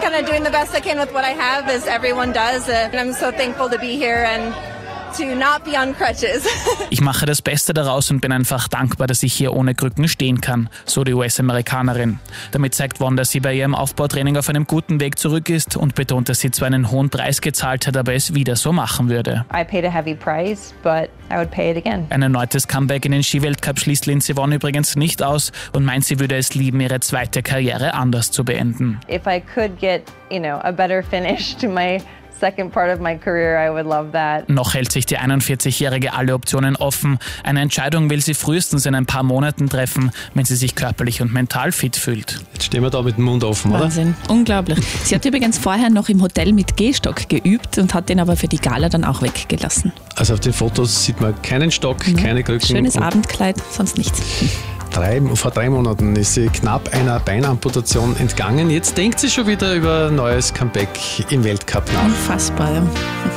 kind of doing the best I can with what I have, as everyone does. And I'm so thankful to be here and to not be on crutches. Ich mache das Beste daraus und bin einfach dankbar, dass ich hier ohne Krücken stehen kann, so die US-Amerikanerin. Damit zeigt Wanda, dass sie bei ihrem Aufbautraining auf einem guten Weg zurück ist und betont, dass sie zwar einen hohen Preis gezahlt hat, aber es wieder so machen würde. I paid a heavy price, but I would pay it again. Ein erneutes Comeback in den Skiweltcup schließt Lindsey Vonn übrigens nicht aus und meint, sie würde es lieben, ihre zweite Karriere anders zu beenden. If I could get, a better finish to my second part of my career, I would love that. Noch hält sich die 41-Jährige alle Optionen offen. Eine Entscheidung will sie frühestens in ein paar Monaten treffen, wenn sie sich körperlich und mental fit fühlt. Jetzt stehen wir da mit dem Mund offen, oder? Wahnsinn, unglaublich. Sie hat übrigens vorher noch im Hotel mit Gehstock geübt und hat den aber für die Gala dann auch weggelassen. Also auf den Fotos sieht man keinen Stock, keine Krücken. Schönes Abendkleid, sonst nichts. Vor 3 Monaten ist sie knapp einer Beinamputation entgangen. Jetzt denkt sie schon wieder über ein neues Comeback im Weltcup nach. Unfassbar, ja.